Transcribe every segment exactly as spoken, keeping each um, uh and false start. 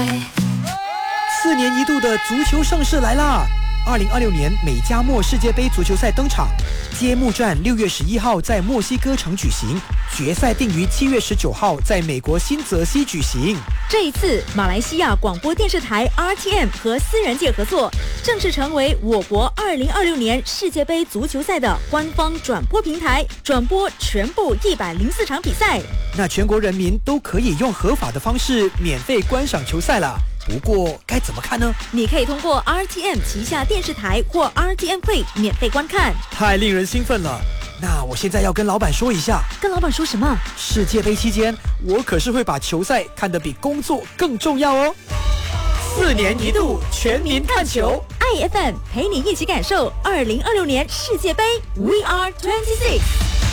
四年一度的足球盛世来啦！二零二六年美加墨世界杯足球赛登场，揭幕战六月十一号在墨西哥城举行，决赛定于七月十九号在美国新泽西举行。 这一次，马来西亚广播电视台 R T M 和思源界合作，正式成为我国二零二六年世界杯足球赛的官方转播平台，转播全部一百零四场比赛。 那全国人民都可以用合法的方式免费观赏球赛了。不过该怎么看呢？ 你可以通过 R T M 旗下电视台或 R T M Play 免费观看。 太令人兴奋了！那我现在要跟老板说一下。 跟老板说什么？ 世界杯期间，我可是会把球赛看得比工作更重要哦。四年一度全民看球 ，I F M 陪你一起感受二零二六年世界杯 We Are twenty-six。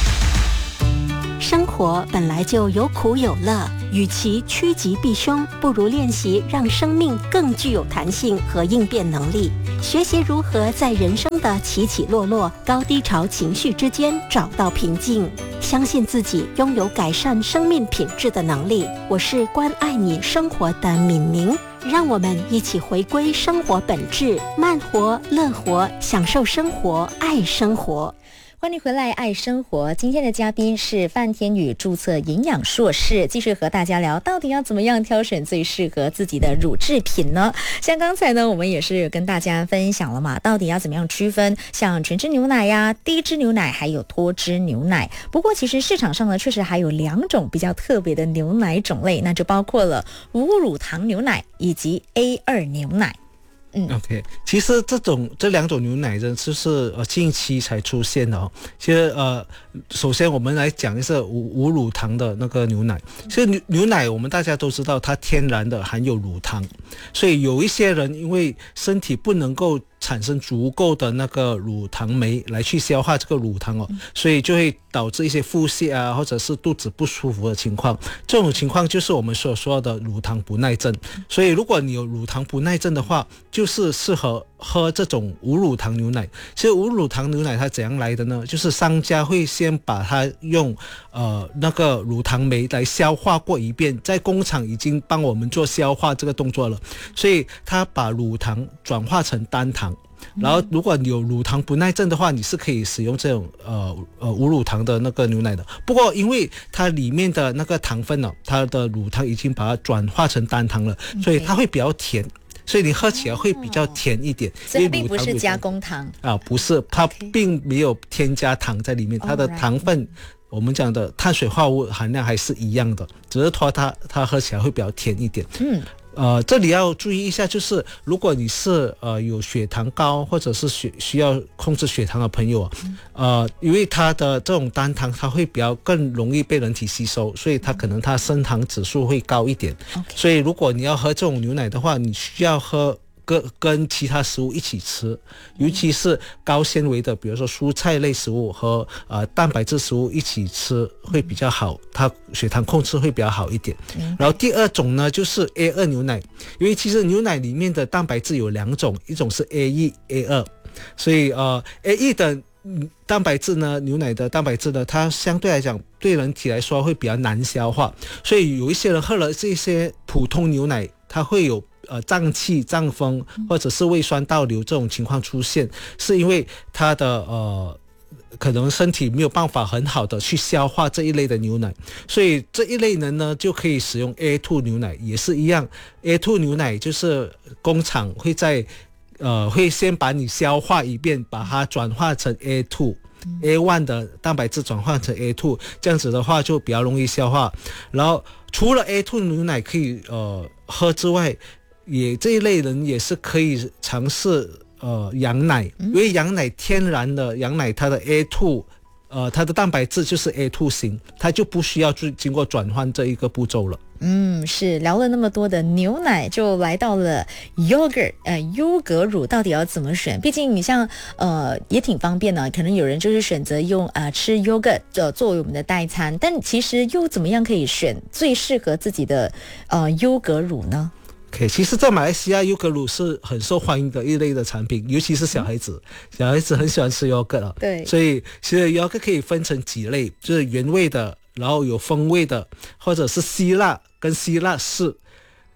生活本来就有苦有乐，与其趋吉避凶，不如练习让生命更具有弹性和应变能力，学习如何在人生的起起落落、高低潮情绪之间找到平静，相信自己拥有改善生命品质的能力。我是关爱你生活的敏明，让我们一起回归生活本质，慢活、乐活，享受生活，爱生活。 欢迎回来，爱生活。今天的嘉宾是范天宇，注册营养硕士，继续和大家聊到底要怎么样挑选最适合自己的乳制品呢？像刚才呢，我们也是跟大家分享了嘛，到底要怎么样区分像全脂牛奶呀、低脂牛奶还有脱脂牛奶。不过其实市场上呢，确实还有两种比较特别的牛奶种类，那就包括了无乳糖牛奶以及 A 二 牛奶。 嗯 ，OK， 其实这种这两种牛奶呢，就是呃近期才出现的哦。其实呃，首先我们来讲一下无无乳糖的那个牛奶。其实牛牛奶我们大家都知道，它天然的含有乳糖，所以有一些人因为身体不能够产生足够的那个乳糖酶来去消化这个乳糖哦，所以就会导致一些腹泻啊，或者是肚子不舒服的情况。这种情况就是我们所说的乳糖不耐症。所以如果你有乳糖不耐症的话，就是适合喝这种无乳糖牛奶。其实无乳糖牛奶它怎样来的呢？就是商家会先把它用呃那个乳糖酶来消化过一遍，在工厂已经帮我们做消化这个动作了，所以它把乳糖转化成单糖。然后如果你有乳糖不耐症的话，你是可以使用这种呃呃无乳糖的那个牛奶的。不过因为它里面的那个糖分呢、哦，它的乳糖已经把它转化成单糖了，所以它会比较甜。所以你喝起来会比较甜一点， 所以它并不是加工糖啊，不是，它并没有添加糖在里面，它的糖分，我们讲的碳水化合物含量还是一样的，只是说它它喝起来会比较甜一点。嗯。呃，这里要注意一下，就是如果你是呃有血糖高或者是血需要控制血糖的朋友啊，呃，因为它的这种单糖它会比较更容易被人体吸收，所以它可能它升糖指数会高一点。Okay. 所以如果你要喝这种牛奶的话，你需要喝跟跟其他食物一起吃，尤其是高纤维的，比如说蔬菜类食物和呃蛋白质食物一起吃会比较好，它血糖控制会比较好一点。然后第二种呢就是 A 二 牛奶，因为其实牛奶里面的蛋白质有两种，一种是 A 一 A 二，所以呃 A 一 的蛋白质呢，牛奶的蛋白质呢，它相对来讲对人体来说会比较难消化，所以有一些人喝了这些普通牛奶，它会有呃胀气、胀风或者是胃酸倒流这种情况出现，是因为它的呃可能身体没有办法很好的去消化这一类的牛奶，所以这一类人呢就可以使用 A 二 牛奶，也是一样。A 二 牛奶就是工厂会在呃会先把你消化一遍，把它转化成 A 二。A 一 的蛋白质转换成 A 二， 这样子的话就比较容易消化。然后除了 A 二 牛奶可以呃喝之外，也这一类人也是可以尝试呃羊奶，因为羊奶天然的羊奶它的 A 二呃它的蛋白质就是 A 二 型，它就不需要去经过转换这一个步骤了。 嗯，是聊了那么多的牛奶，就来到了 yogurt， 呃，优格乳到底要怎么选？毕竟你像呃也挺方便的，可能有人就是选择用呃吃 yogurt 呃作为我们的代餐，但其实又怎么样可以选最适合自己的呃优格乳呢 ？OK， 其实在马来西亚优格乳是很受欢迎的一类的产品，尤其是小孩子，嗯、小孩子很喜欢吃优格啊。 对， 所以其实优格可以分成几类，就是原味的，然后有风味的，或者是希腊跟希腊式。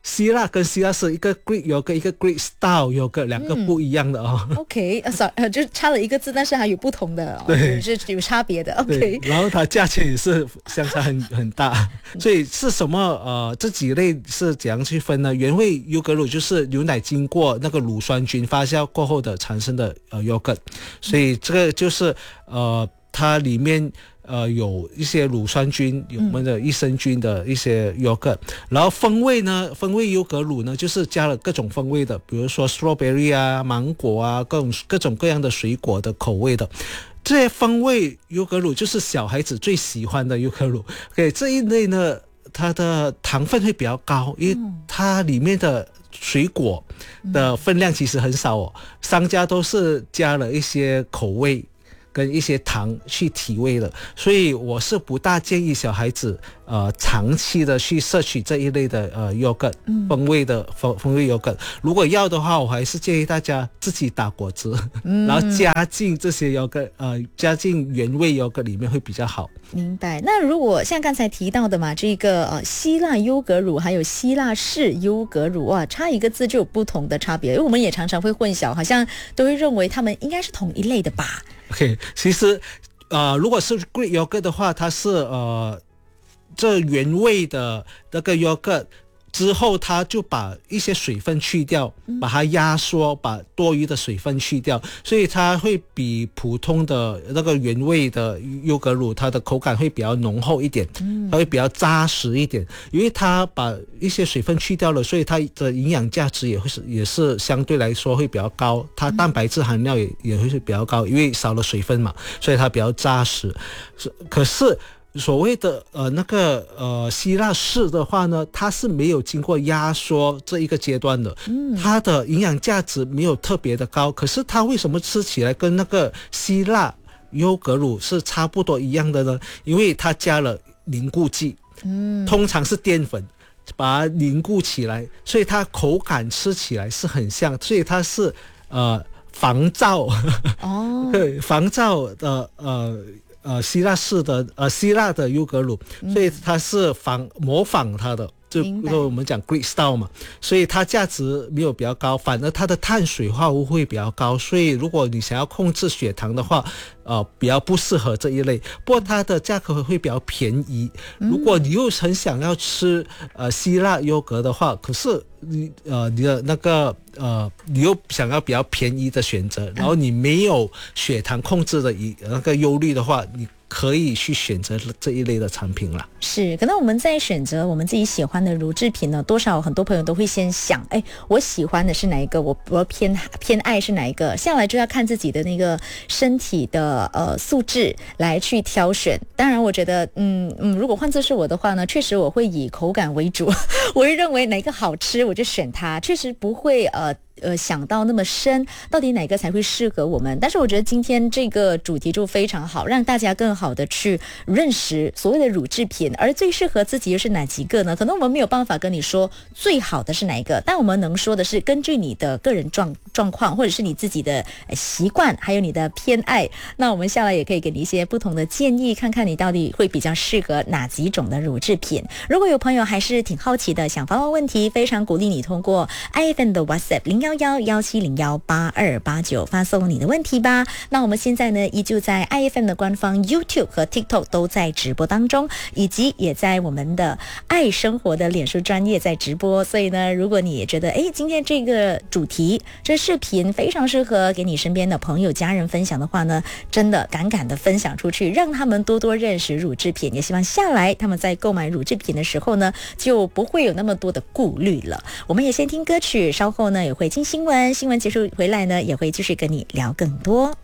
希腊跟希腊是一个 Greek yogurt， 一个 Greek style yogurt， 两个不一样的哦。 嗯、OK， 呃、uh, 就差了一个字，但是还有不同的， 对， 是有差别的。OK， 然后它价钱也是相差很很大，所以是什么？呃，这几类是怎样去分呢？原味优格乳就是牛奶经过那个乳酸菌发酵过后的产生的呃 yogurt， 所以这个就是呃它里面。呃，有一些乳酸菌，有我们的益生菌的一些优格、嗯，然后风味呢，风味优格乳呢，就是加了各种风味的，比如说 strawberry 啊、芒果啊，各种各种各样的水果的口味的，这些风味优格乳就是小孩子最喜欢的优格乳。OK， 这一类呢，它的糖分会比较高，因为它里面的水果的分量其实很少哦，商家都是加了一些口味。跟一些糖去提味的，所以我是不大建议小孩子呃长期的去摄取这一类的呃 yogurt 风味的风风味 yogurt。如果要的话，我还是建议大家自己打果汁，嗯、然后加进这些 yogurt 呃加进原味 yogurt 里面会比较好。 明白。那如果像刚才提到的嘛，这个呃希腊优格乳还有希腊式优格乳，哇，差一个字就有不同的差别，因为我们也常常会混淆，好像都会认为他们应该是同一类的吧。 OK， 其实，呃，如果是 Greek yogurt 的话，它是呃，这原味的那个 yogurt 之后，它就把一些水分去掉，把它压缩，把多余的水分去掉，所以它会比普通的那个原味的优格乳，它的口感会比较浓厚一点，它会比较扎实一点，因为它把一些水分去掉了，所以它的营养价值也会是也是相对来说会比较高，它蛋白质含量也也会是比较高，因为少了水分嘛，所以它比较扎实。可是所谓的呃那个呃希腊式的话呢，它是没有经过压缩这一个阶段的，嗯，它的营养价值没有特别的高，可是它为什么吃起来跟那个希腊优格乳是差不多一样的呢？因为它加了凝固剂，嗯，通常是淀粉把它凝固起来，所以它口感吃起来是很像，所以它是呃防燥哦，对，防燥的呃。呃，希腊式的呃希腊的优格乳，所以它是仿模仿它的，就我们讲 Greek style 嘛，所以它价值没有比较高，反而它的碳水化合物会比较高，所以如果你想要控制血糖的话，呃，比较不适合这一类。不过它的价格会比较便宜。如果你又很想要吃呃希腊优格的话，可是你呃你的那个呃你又想要比较便宜的选择，然后你没有血糖控制的一那个忧虑的话，你可以去选择这一类的产品啦。 是，可能我们在选择我们自己喜欢的乳制品呢，多少很多朋友都会先想，哎，我喜欢的是哪一个，我我偏偏爱是哪一个，下来就要看自己的那个身体的呃素质来去挑选。当然，我觉得，嗯嗯，如果换作是我的话呢，确实我会以口感为主，我会认为哪一个好吃我就选它，确实不会呃。呃，想到那么深，到底哪个才会适合我们？但是我觉得今天这个主题就非常好，让大家更好的去认识所谓的乳制品，而最适合自己又是哪几个呢？可能我们没有办法跟你说最好的是哪一个，但我们能说的是，根据你的个人状状况，或者是你自己的习惯，还有你的偏爱，那我们下来也可以给你一些不同的建议，看看你到底会比较适合哪几种的乳制品。如果有朋友还是挺好奇的，想发问问题，非常鼓励你通过 I F M 的 WhatsApp 零幺幺幺七零幺八二八九发送你的问题吧。那我们现在呢，依旧在 I F M 的官方 YouTube 和 TikTok 都在直播当中，以及也在我们的爱生活的脸书专页在直播。所以呢，如果你也觉得哎，今天这个主题这视频非常适合给你身边的朋友家人分享的话呢，真的敢敢的分享出去，让他们多多认识乳制品，也希望下来他们在购买乳制品的时候呢，就不会有那么多的顾虑了。我们也先听歌曲，稍后呢也会进新闻，新闻结束回来呢，也会继续跟你聊更多。